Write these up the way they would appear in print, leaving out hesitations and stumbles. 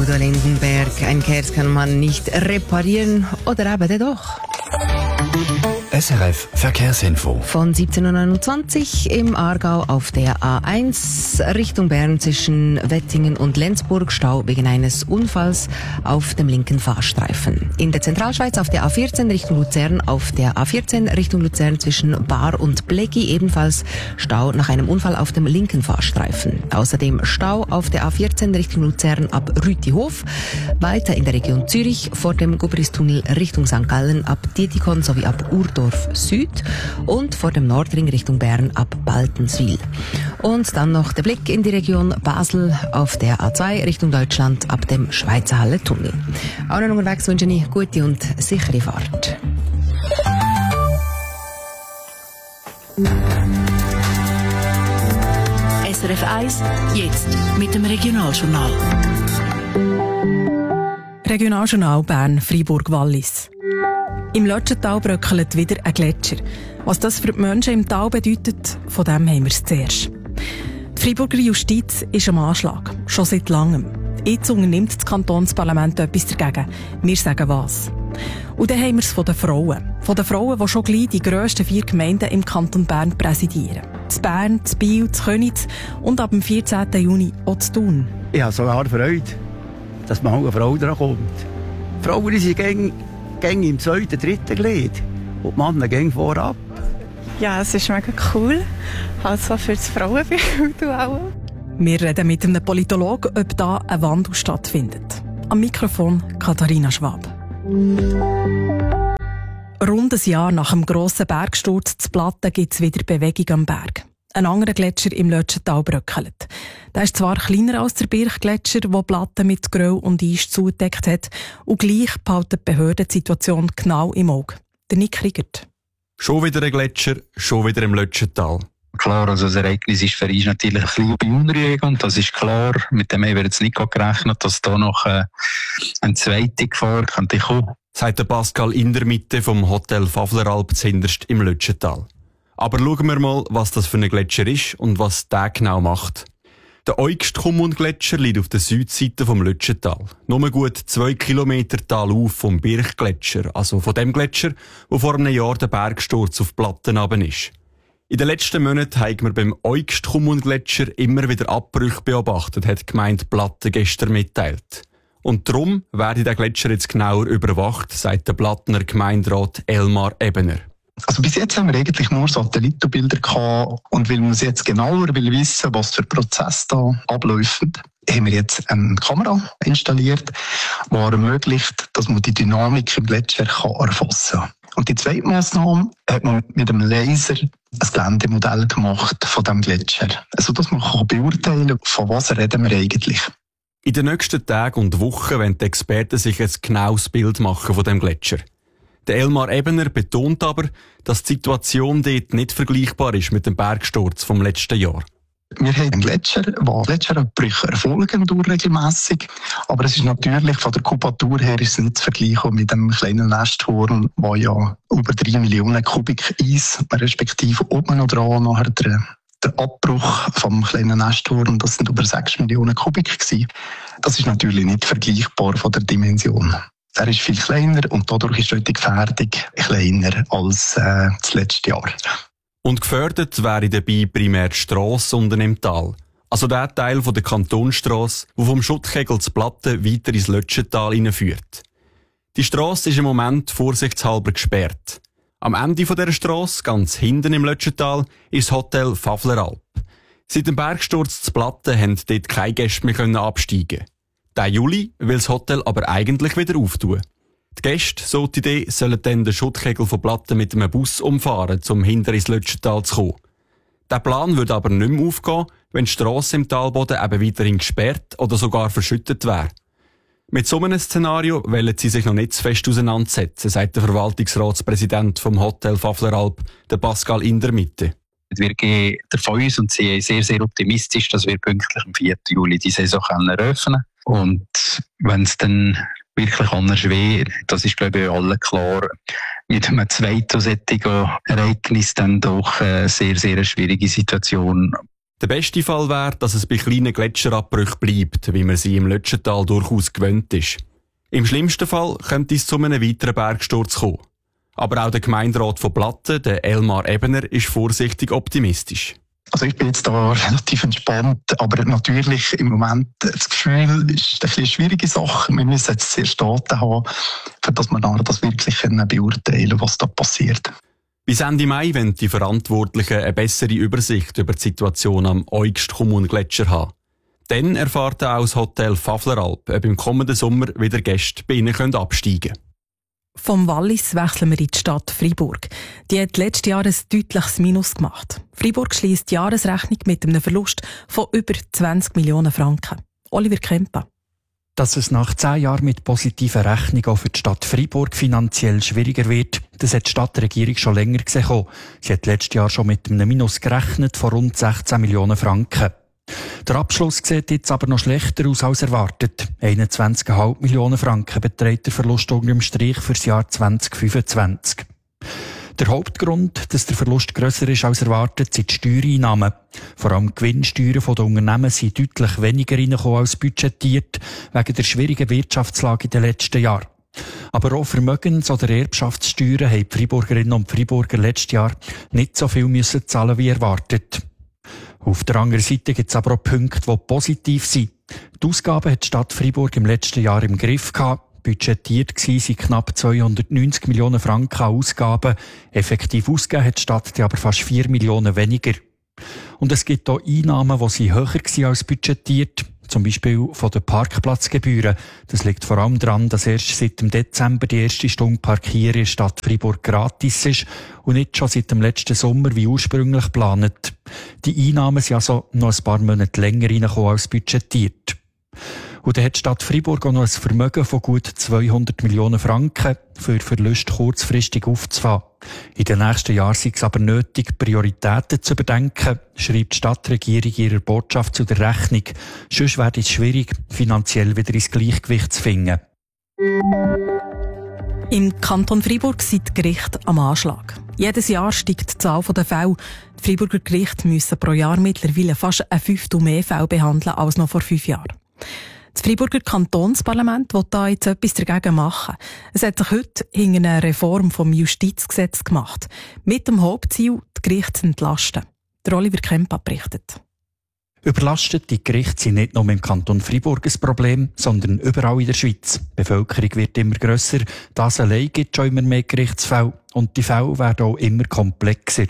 Udo Lindenberg, ein Kehrs kann man nicht reparieren oder eben doch. SRF Verkehrsinfo. Von 17.29 Uhr im Aargau auf der A1 Richtung Bern zwischen Wettingen und Lenzburg Stau wegen eines Unfalls auf dem linken Fahrstreifen. In der Zentralschweiz auf der A14 Richtung Luzern, auf der A14 Richtung Luzern zwischen Bar und Bleggi ebenfalls Stau nach einem Unfall auf dem linken Fahrstreifen. Außerdem Stau auf der A14 Richtung Luzern ab Rütihof, weiter in der Region Zürich vor dem Gubristunnel Richtung St. Gallen ab Dietikon sowie ab Urdorf Süd und vor dem Nordring Richtung Bern ab Baltenswil. Und dann noch der Blick in die Region Basel auf der A2 Richtung Deutschland ab dem Schweizerhalle-Tunnel. Allen unterwegs wünsche ich gute und sichere Fahrt. SRF 1, jetzt mit dem Regionaljournal. Regionaljournal Bern-Freiburg-Wallis. Im Lötschental bröckelt wieder ein Gletscher. Was das für die Menschen im Tal bedeutet, von dem haben wir es zuerst. Die Freiburger Justiz ist am Anschlag, schon seit langem. Jetzt unternimmt das Kantonsparlament etwas dagegen. Wir sagen was. Und dann haben wir es von den Frauen. Von den Frauen, die schon gleich die grössten 4 Gemeinden im Kanton Bern präsidieren. Das Bern, das Biel, das Köniz und ab dem 14. Juni auch das Thun. Ich habe sogar Freude, dass mal eine Frau dran kommt. Frauen sind gängig im 2., 3. Glied und die Männer gehen vorab. Ja, es ist mega cool. Also für das Frauenbild auch. Wir reden mit einem Politologen, ob da ein Wandel stattfindet. Am Mikrofon Katharina Schwab. Rund ein Jahr nach dem grossen Bergsturz zu Platten gibt es wieder Bewegung am Berg. Ein anderer Gletscher im Lötschental bröckelt. Der ist zwar kleiner als der Birchgletscher, der Platten mit Geröll und Eis zugedeckt hat, und gleich behalten die Behörden die Situation genau im Auge. Der Nick Riegert. Schon wieder ein Gletscher, schon wieder im Lötschental. Klar, also das Ereignis ist für uns natürlich ein bisschen beunruhigend, das ist klar. Mit dem haben wir jetzt nicht gerechnet, dass da noch eine zweite Gefahr könnte kommen. Sagt der Pascal Indermitte vom Hotel Fafleralp Zinderst im Lötschental. Aber schauen wir mal, was das für ein Gletscher ist und was der genau macht. Der Eugstkummund-Gletscher liegt auf der Südseite vom Lötschental. Nur gut 2 Kilometer talauf vom Birchgletscher, also von dem Gletscher, wo vor einem Jahr der Bergsturz auf Platten runter ist. In den letzten Monaten haben wir beim Eugstkummund-Gletscher immer wieder Abbrüche beobachtet, hat die Gemeinde Platten gestern mitteilt. Und darum werde der Gletscher jetzt genauer überwacht, sagt der Plattner Gemeinderat Elmar Ebener. Also bis jetzt haben wir eigentlich nur Satellitenbilder gehabt und weil wir jetzt genauer wissen, was für Prozesse da ablaufen, haben wir jetzt eine Kamera installiert, die ermöglicht, dass man die Dynamik im Gletscher erfassen kann. Und die zweite Massnahme hat man mit einem Laser ein Geländemodell gemacht von diesem Gletscher, sodass man beurteilen kann, von was reden wir eigentlich. In den nächsten Tagen und Wochen wollen die Experten sich ein genaues Bild machen von dem Gletscher. Der Elmar Ebener betont aber, dass die Situation dort nicht vergleichbar ist mit dem Bergsturz vom letzten Jahr. Wir haben einen Gletscher, wo Gletscherabbrüche erfolgen regelmässig. Aber es ist natürlich von der Kubatur her ist es nicht zu vergleichen mit dem kleinen Nesthorn, wo ja über 3 Millionen Kubik Eis, respektive oben noch dran nachher der Abbruch vom kleinen Nesthorn, das sind über 6 Millionen Kubik gewesen. Das ist natürlich nicht vergleichbar von der Dimension. Er ist viel kleiner und dadurch ist die Gefährdung kleiner als das letzte Jahr. Und gefördert wäre dabei primär die Strasse unten im Tal. Also der Teil von der Kantonsstrasse, der vom Schuttkegel zu Platten weiter ins Lötschental hineinführt. Die Strasse ist im Moment vorsichtshalber gesperrt. Am Ende dieser Strasse, ganz hinten im Lötschental, ist das Hotel Fafleralp. Seit dem Bergsturz zu Platten haben dort keine Gäste mehr absteigen. Der Juli will das Hotel aber eigentlich wieder auftun. Die Gäste, so die Idee, sollen dann den Schuttkegel von Platten mit einem Bus umfahren, um hinter ins Lötschental zu kommen. Der Plan würde aber nicht mehr aufgehen, wenn die Strasse im Talboden eben weiterhin gesperrt oder sogar verschüttet wäre. Mit so einem Szenario wollen sie sich noch nicht zu fest auseinandersetzen, sagt der Verwaltungsratspräsident vom Hotel Fafleralp, der Pascal Indermitte. Wir gehen davon aus und sind sehr, sehr optimistisch, dass wir pünktlich am 4. Juli die Saison eröffnen können. Und wenn es dann wirklich anders wäre, das ist, glaube ich, allen klar, mit einem zweiten solchen Ereignis dann doch eine sehr, sehr schwierige Situation. Der beste Fall wäre, dass es bei kleinen Gletscherabbrüchen bleibt, wie man sie im Lötschental durchaus gewöhnt ist. Im schlimmsten Fall könnte es zu einem weiteren Bergsturz kommen. Aber auch der Gemeinderat von Platten, der Elmar Ebener, ist vorsichtig optimistisch. Also ich bin jetzt da relativ entspannt, aber natürlich im Moment das Gefühl ist eine schwierige Sache. Wir müssen jetzt sehr Daten haben, für dass wir das wirklich beurteilen können, was da passiert. Bis Ende Mai wollen die Verantwortlichen eine bessere Übersicht über die Situation am Eugst-Kommungletscher haben. Dann erfahrt auch das Hotel Fafleralp, ob im kommenden Sommer wieder Gäste bei ihnen absteigen können. Vom Wallis wechseln wir in die Stadt Freiburg. Die hat letztes Jahr ein deutliches Minus gemacht. Freiburg schliesst die Jahresrechnung mit einem Verlust von über 20 Millionen Franken. Oliver Kempa. Dass es nach 10 Jahren mit positiven Rechnungen auch für die Stadt Freiburg finanziell schwieriger wird, das hat die Stadtregierung schon länger gesehen. Sie hat letztes Jahr schon mit einem Minus gerechnet von rund 16 Millionen Franken. Der Abschluss sieht jetzt aber noch schlechter aus als erwartet. 21,5 Millionen Franken beträgt der Verlust unter dem Strich für das Jahr 2025. Der Hauptgrund, dass der Verlust grösser ist als erwartet, sind die Steuereinnahmen. Vor allem die Gewinnsteuern der Unternehmen sind deutlich weniger reingekommen als budgetiert, wegen der schwierigen Wirtschaftslage in den letzten Jahren. Aber auch Vermögens- oder Erbschaftssteuern haben die Freiburgerinnen und Freiburger letztes Jahr nicht so viel müssen zahlen wie erwartet. Auf der anderen Seite gibt es aber auch Punkte, die positiv sind. Die Ausgaben hat die Stadt Freiburg im letzten Jahr im Griff gehabt. Budgetiert waren knapp 290 Millionen Franken an Ausgaben. Effektiv ausgegeben hat die Stadt aber fast 4 Millionen weniger. Und es gibt auch Einnahmen, die höher waren als budgetiert. Zum Beispiel von den Parkplatzgebühren. Das liegt vor allem daran, dass erst seit dem Dezember die erste Stunde Parkieren in der Stadt Freiburg gratis ist und nicht schon seit dem letzten Sommer wie ursprünglich geplant. Die Einnahmen sind also noch ein paar Monate länger reingekommen als budgetiert. Und dann hat die Stadt Freiburg auch noch ein Vermögen von gut 200 Millionen Franken für Verluste kurzfristig aufzufangen. In den nächsten Jahren sei es aber nötig, Prioritäten zu überdenken, schreibt die Stadtregierung in ihrer Botschaft zu der Rechnung. Sonst werde es schwierig, finanziell wieder ins Gleichgewicht zu finden. Im Kanton Freiburg sind die Gerichte am Anschlag. Jedes Jahr steigt die Zahl der Fälle. Die Freiburger Gerichte müssen pro Jahr mittlerweile fast ein Fünftel mehr Fälle behandeln als noch vor 5 Jahren. Das Freiburger Kantonsparlament will da jetzt etwas dagegen machen. Es hat sich heute hinter einer Reform vom Justizgesetz gemacht. Mit dem Hauptziel, die Gerichte zu entlasten. Der Oliver Kempa berichtet. Überlastete Gerichte sind nicht nur im Kanton Freiburg ein Problem, sondern überall in der Schweiz. Die Bevölkerung wird immer grösser, das allein gibt schon immer mehr Gerichtsfälle und die Fälle werden auch immer komplexer.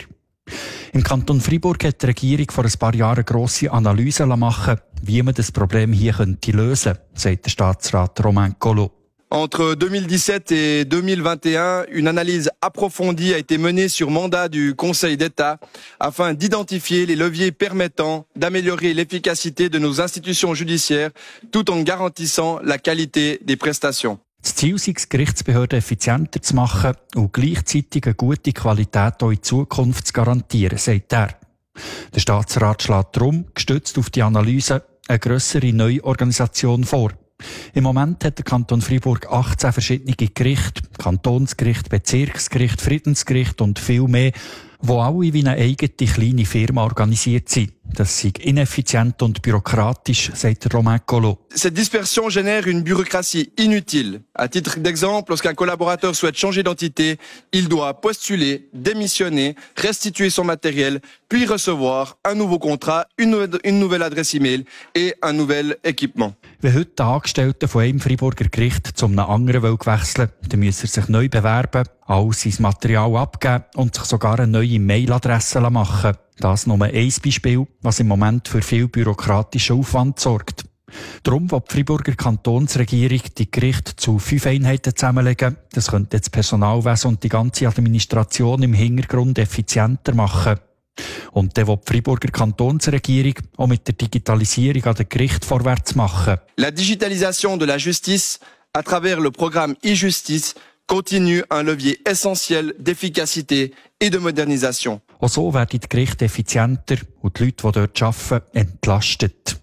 Im Kanton Freiburg hat die Regierung vor ein paar Jahren eine grosse Analyse machen, wie man das Problem hier lösen könnte, sagt der Staatsrat Romain Collot. Entre 2017 et 2021, une analyse approfondie a été menée sur mandat du Conseil d'État afin d'identifier les leviers permettant d'améliorer l'efficacité de nos institutions judiciaires tout en garantissant la qualité des prestations. Das Ziel sei es, Gerichtsbehörden effizienter zu machen und gleichzeitig eine gute Qualität auch in Zukunft zu garantieren, sagt er. Der Staatsrat schlägt darum, gestützt auf die Analyse, eine grössere Neuorganisation vor. Im Moment hat der Kanton Freiburg 18 verschiedene Gerichte, Kantonsgericht, Bezirksgericht, Friedensgericht und viel mehr, die alle wie eine eigene kleine Firma organisiert sind. Das sei ineffizient und bürokratisch, sagt Romain Collot. Cette dispersion génère une bureaucratie inutile. À titre d'exemple, lorsqu'un collaborateur souhaite changer d'entité, il doit postuler, démissionner, restituer son matériel, puis recevoir un nouveau contrat, une nouvelle adresse e-mail et un nouvel équipement. Wenn heute die Angestellten von einem Freiburger Gericht zu einem anderen wechseln wollen, dann müssen sie sich neu bewerben, all sein Material abgeben und sich sogar eine neue Mailadresse machen. Das nur ein Beispiel, was im Moment für viel bürokratischen Aufwand sorgt. Darum will die Freiburger Kantonsregierung die Gerichte zu 5 Einheiten zusammenlegen. Das könnte das Personalwesen und die ganze Administration im Hintergrund effizienter machen. Und dann will die Freiburger Kantonsregierung auch mit der Digitalisierung an den Gerichten vorwärts machen. La digitalisation de la justice à travers le programme e-justice continue un levier essentiel d'efficacité et de modernisation. Auch so werden die Gerichte effizienter und die Leute, die dort arbeiten, entlastet.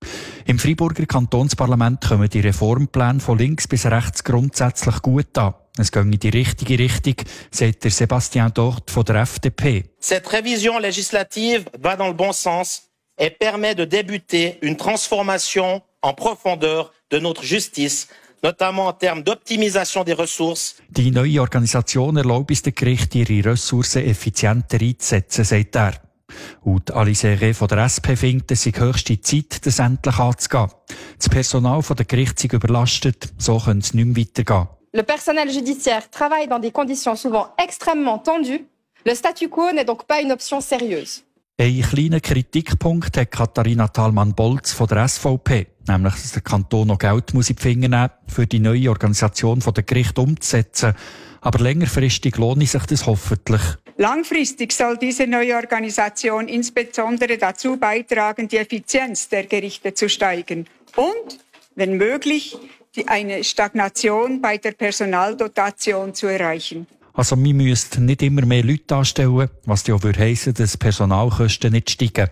Im Freiburger Kantonsparlament kommen die Reformpläne von links bis rechts grundsätzlich gut an. Es geht in die richtige Richtung, sagt der Sébastien Dort von der FDP. Cette révision législative va dans le bon sens et permet de débuter une transformation en profondeur de notre justice, notamment en termes d'optimisation des ressources. Die neue Organisation erlaubt es den Gerichten, ihre Ressourcen effizienter einzusetzen, sagt er. Und Alice Herré von der SP findet, es sei höchste Zeit, das endlich anzugehen. Das Personal der Gerichte sei überlastet, so könnte es nicht mehr weitergehen. Le personnel judiciaire travaille dans des conditions souvent extrêmement tendues. Le statu quo n'est donc pas une option sérieuse. Ein kleiner Kritikpunkt hat Katharina Thalmann-Bolz von der SVP, nämlich, dass der Kanton noch Geld muss in die Finger nehmen muss, für die neue Organisation der Gerichte umzusetzen. Aber längerfristig lohnt sich das hoffentlich. Langfristig soll diese neue Organisation insbesondere dazu beitragen, die Effizienz der Gerichte zu steigern und, wenn möglich, eine Stagnation bei der Personaldotation zu erreichen. Also, wir müssten nicht immer mehr Leute anstellen, was ja auch heissen, dass Personalkosten nicht steigen.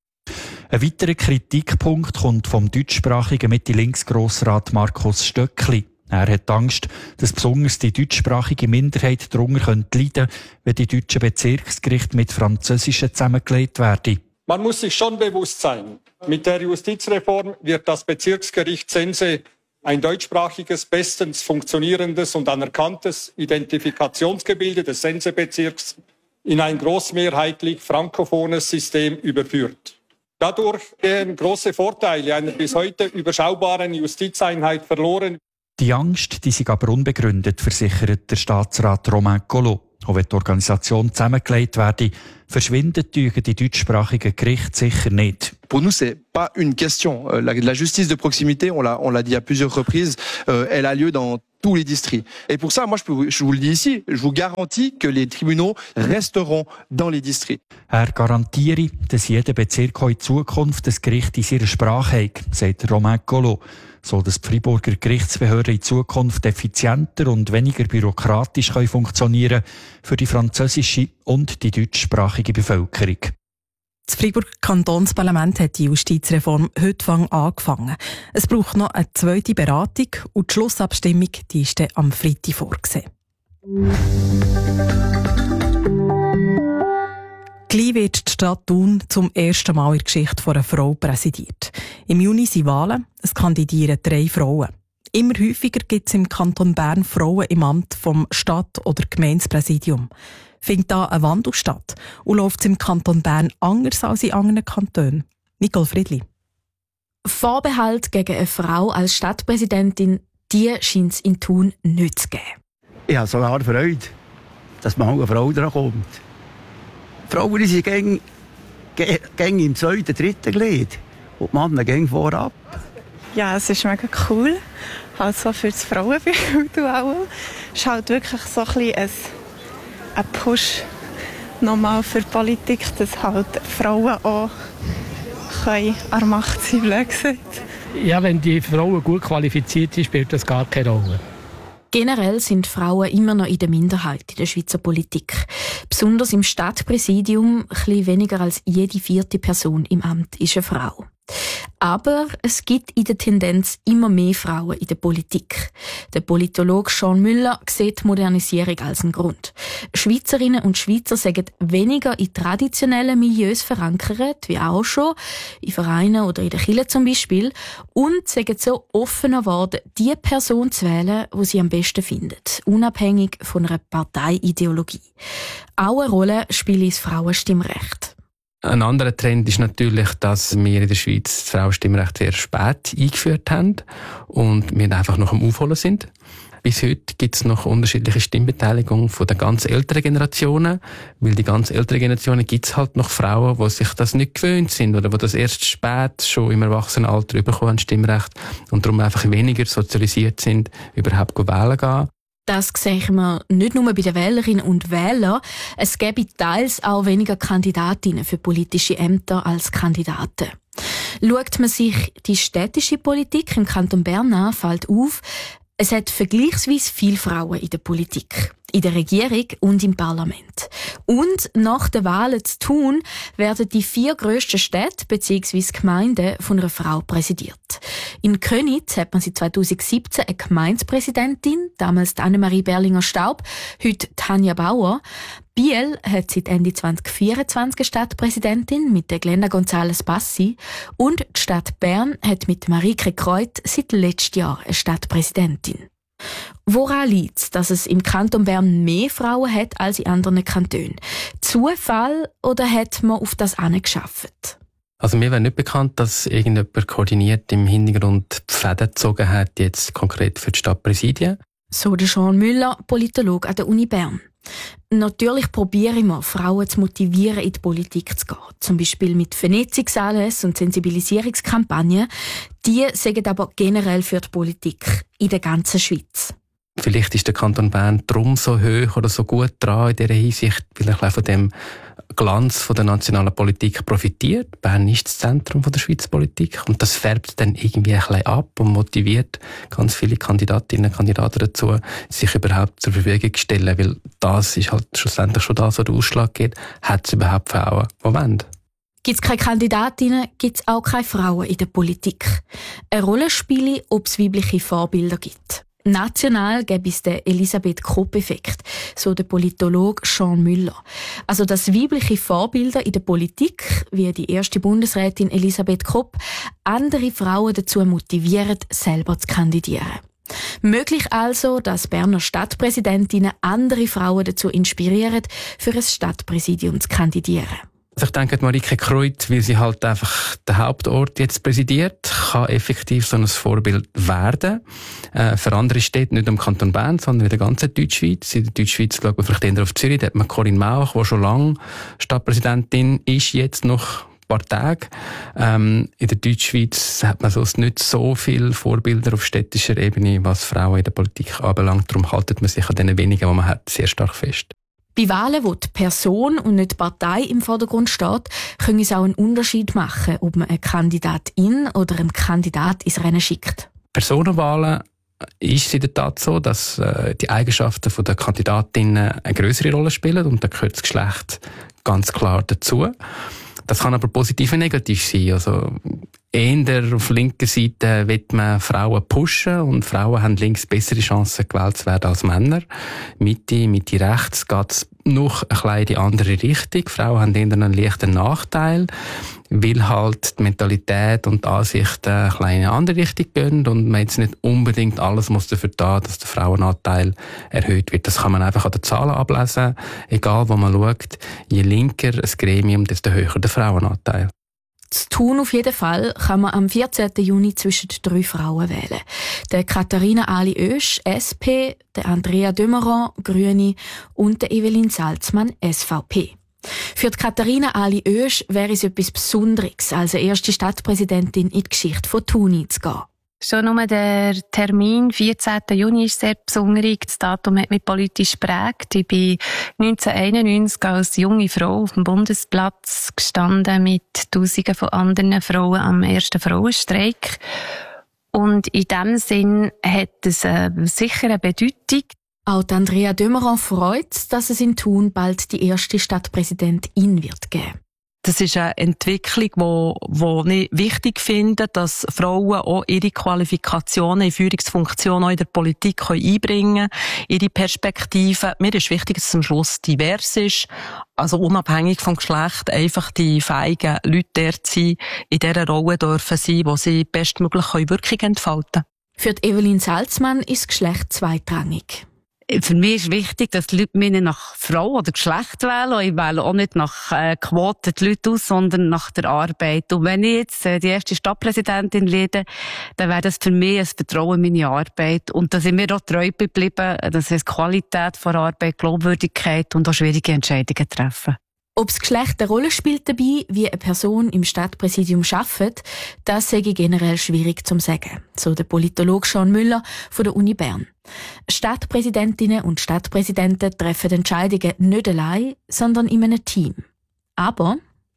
Ein weiterer Kritikpunkt kommt vom deutschsprachigen Mitte-Links-Grossrat Markus Stöckli. Er hat Angst, dass besonders die deutschsprachige Minderheit darunter leiden könnte, wenn die deutschen Bezirksgerichte mit französischen zusammengelegt werden. Man muss sich schon bewusst sein, mit der Justizreform wird das Bezirksgericht Sense ein deutschsprachiges, bestens funktionierendes und anerkanntes Identifikationsgebilde des Sense-Bezirks in ein großmehrheitlich frankophones System überführt. Dadurch gehen große Vorteile einer bis heute überschaubaren Justizeinheit verloren. Die Angst, die ist aber unbegründet, versichert der Staatsrat Romain Collot. Auch wenn die Organisation zusammengelegt werde, verschwindet die deutschsprachigen Gerichte sicher nicht. Pour nous, c'est pas une question. La justice de proximité, on l'a dit à plusieurs reprises, elle a lieu dans tous les districts. Et pour ça, moi, je vous le dis ici, je vous garantis que les tribunaux resteront dans les districts. Er garantiere, dass jeder Bezirk auch in Zukunft das Gericht in seiner Sprache hat, sagt Romain Collot, so dass die Freiburger Gerichtsbehörden in Zukunft effizienter und weniger bürokratisch funktionieren können für die französische und die deutschsprachige Bevölkerung. Das Freiburger Kantonsparlament hat die Justizreform heute angefangen. Es braucht noch eine zweite Beratung und die Schlussabstimmung die ist dann am Freitag vorgesehen. Gleich wird die Stadt Thun zum ersten Mal in der Geschichte von einer Frau präsidiert. Im Juni sind Wahlen, es kandidieren 3 Frauen. Immer häufiger gibt es im Kanton Bern Frauen im Amt vom Stadt- oder Gemeindepräsidium. Findet da ein Wandel statt und läuft es im Kanton Bern anders als in anderen Kantonen? Nicole Friedli. Vorbehalt gegen eine Frau als Stadtpräsidentin, die scheint es in Thun nicht zu geben. Ich habe sogar Freude, dass mal eine Frau dran kommt. Die Frauen sind gäng im 2., 3. Glied und die Männer gehen vorab. Ja, es ist mega cool. Also für das Frauenbild auch. Es ist halt wirklich so ein bisschen ein Push nochmal für die Politik, dass halt Frauen auch an der Macht sein, blöd gesagt. Ja, wenn die Frauen gut qualifiziert sind, spielt das gar keine Rolle. Generell sind Frauen immer noch in der Minderheit in der Schweizer Politik. Besonders im Stadtpräsidium, ein bisschen weniger als jede 4. Person im Amt ist eine Frau. Aber es gibt in der Tendenz immer mehr Frauen in der Politik. Der Politologe Sean Müller sieht die Modernisierung als einen Grund. Schweizerinnen und Schweizer sind weniger in traditionellen Milieus verankert, wie auch schon, in Vereinen oder in der Kirche zum Beispiel, und sind so offener geworden, die Person zu wählen, die sie am besten findet, unabhängig von einer Parteiideologie. Auch eine Rolle spielt das Frauenstimmrecht. Ein anderer Trend ist natürlich, dass wir in der Schweiz das Frauenstimmrecht sehr spät eingeführt haben und wir einfach noch am Aufholen sind. Bis heute gibt es noch unterschiedliche Stimmbeteiligung von den ganz älteren Generationen, weil die ganz älteren Generationen gibt es halt noch Frauen, die sich das nicht gewöhnt sind oder die das erst spät schon im Erwachsenenalter bekommen haben, Stimmrecht, und darum einfach weniger sozialisiert sind, überhaupt wählen gehen. Das sehen wir nicht nur bei den Wählerinnen und Wählern. Es gäbe teils auch weniger Kandidatinnen für politische Ämter als Kandidaten. Schaut man sich die städtische Politik im Kanton Bern an, fällt auf, es hat vergleichsweise viele Frauen in der Politik. in der Regierung und im Parlament. Und nach den Wahlen zu Thun werden die 4 grössten Städte bzw. Gemeinden von einer Frau präsidiert. In Köniz hat man seit 2017 eine Gemeindepräsidentin, damals Annemarie Berlinger-Staub, heute Tanja Bauer. Biel hat seit Ende 2024 eine Stadtpräsidentin mit der Glenda González Bassi und die Stadt Bern hat mit Marike Kreut seit letztem Jahr eine Stadtpräsidentin. Woran liegt es, dass es im Kanton Bern mehr Frauen hat als in anderen Kantonen? Zufall oder hat man auf das angeschafft? Also mir wäre nicht bekannt, dass irgendjemand koordiniert im Hintergrund die Fäden gezogen hat, jetzt konkret für die Stadtpräsidien. So der Jean Müller, Politologe an der Uni Bern. Natürlich probiere ich mal, Frauen zu motivieren, in die Politik zu gehen. Zum Beispiel mit Vernetzungsanlässen und Sensibilisierungskampagnen. Die sagen aber generell für die Politik in der ganzen Schweiz. Vielleicht ist der Kanton Bern drum so hoch oder so gut dran in dieser Hinsicht, weil er von dem Glanz von der nationalen Politik profitiert. Bern ist das Zentrum von der Schweizer Politik und das färbt dann irgendwie ein bisschen ab und motiviert ganz viele Kandidatinnen und Kandidaten dazu, sich überhaupt zur Verfügung zu stellen, weil das ist halt schlussendlich schon das, was der Ausschlag gibt. Hat es überhaupt Frauen, die wollen? Gibt es keine Kandidatinnen, gibt es auch keine Frauen in der Politik. Eine Rolle spiele, ob es weibliche Vorbilder gibt. National gäbe es den Elisabeth-Krupp-Effekt, so der Politologe Jean Müller. Also, dass weibliche Vorbilder in der Politik, wie die erste Bundesrätin Elisabeth Krupp, andere Frauen dazu motivieren, selber zu kandidieren. Möglich also, dass Berner Stadtpräsidentinnen andere Frauen dazu inspirieren, für ein Stadtpräsidium zu kandidieren. Also ich denke, Marike Kreut, weil sie halt einfach den Hauptort jetzt präsidiert, kann effektiv so ein Vorbild werden. Für andere Städte, nicht im Kanton Bern, sondern in der ganzen Deutschschweiz. In der Deutschschweiz schaut man vielleicht eher auf Zürich, da hat man Corinne Mauch, die schon lange Stadtpräsidentin ist, jetzt noch ein paar Tage. In der Deutschschweiz hat man sonst nicht so viele Vorbilder auf städtischer Ebene, was Frauen in der Politik anbelangt. Darum haltet man sich an den wenigen, die man hat, sehr stark fest. Bei Wahlen, wo die Person und nicht die Partei im Vordergrund steht, können es auch einen Unterschied machen, ob man eine Kandidatin oder einen Kandidat ins Rennen schickt. Personenwahlen ist es in der Tat so, dass die Eigenschaften der Kandidatinnen eine größere Rolle spielen und da gehört das Geschlecht ganz klar dazu. Das kann aber positiv und negativ sein. Also eher auf linker Seite will man Frauen pushen und Frauen haben links bessere Chancen, gewählt zu werden als Männer. Mitte rechts geht es noch ein bisschen in die andere Richtung. Frauen haben eher einen leichten Nachteil, weil halt die Mentalität und die Ansichten ein bisschen in eine andere Richtung gehen und man jetzt nicht unbedingt alles muss dafür tun, dass der Frauenanteil erhöht wird. Das kann man einfach an den Zahlen ablesen. Egal, wo man schaut, je linker ein Gremium, desto höher der Frauenanteil. Zu Thun auf jeden Fall kann man am 14. Juni zwischen 3 Frauen wählen. Der Katharina Ali Oesch, SP, der Andrea de Meuron, Grüne und der Evelyn Salzmann, SVP. Für die Katharina Ali Oesch wäre es etwas Besonderes, als erste Stadtpräsidentin in die Geschichte von Thun einzugehen. Schon nur der Termin, 14. Juni, ist sehr besonders. Das Datum hat mich politisch geprägt. Ich bin 1991 als junge Frau auf dem Bundesplatz gestanden mit Tausenden von anderen Frauen am ersten Frauenstreik. Und in diesem Sinn hat es sicher eine Bedeutung. Auch Andrea de Meuron freut, dass es in Thun bald die erste Stadtpräsidentin wird geben. Das ist eine Entwicklung, die ich wichtig finde, dass Frauen auch ihre Qualifikationen in Führungsfunktionen auch in der Politik einbringen können, ihre Perspektiven. Mir ist wichtig, dass es am Schluss divers ist, also unabhängig vom Geschlecht, einfach die fähigen Leute dort sein, in dieser Rolle dürfen sein, wo sie bestmöglich Wirkung entfalten können. Für die Evelyn Salzmann ist das Geschlecht zweitrangig. Für mich ist wichtig, dass die Leute mich nicht nach Frau oder Geschlecht wählen. Ich wähle auch nicht nach Quoten die Leute aus, sondern nach der Arbeit. Und wenn ich jetzt die erste Stadtpräsidentin werde, dann wäre das für mich ein Vertrauen in meine Arbeit. Und da sind mir auch treu geblieben. Das heißt Qualität von Arbeit, Glaubwürdigkeit und auch schwierige Entscheidungen treffen. Ob das Geschlecht eine Rolle spielt dabei, wie eine Person im Stadtpräsidium arbeitet, das sage ich generell schwierig zu sagen, so der Politologe Jean Müller von der Uni Bern. Stadtpräsidentinnen und Stadtpräsidenten treffen Entscheidungen nicht allein, sondern in einem Team. Aber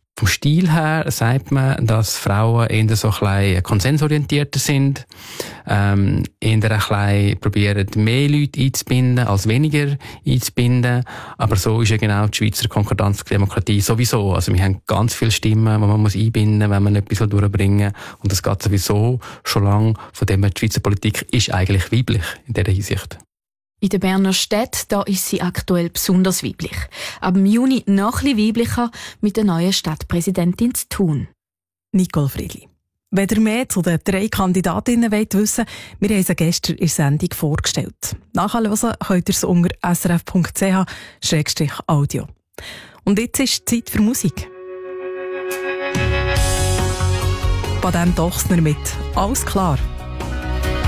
Vom Stil her sagt man, dass Frauen eher so ein bisschen konsensorientierter sind, eher ein bisschen probieren, mehr Leute einzubinden, als weniger einzubinden. Aber so ist ja genau die Schweizer Konkordanzdemokratie sowieso. Also wir haben ganz viele Stimmen, die man einbinden muss, wenn man etwas durchbringen will. Und das geht sowieso schon lange. Von dem her, die Schweizer Politik ist eigentlich weiblich in dieser Hinsicht. In der Berner Stadt, da ist sie aktuell besonders weiblich. Ab Juni noch ein bisschen weiblicher mit der neuen Stadtpräsidentin zu tun. Nicole Friedli. Wenn ihr mehr zu den 3 Kandidatinnen wissen wollt, wir haben sie gestern in der Sendung vorgestellt. Nachhören könnt ihr es unter srf.ch/audio. Und jetzt ist Zeit für Musik. Baden Dochsner mit «Alles klar».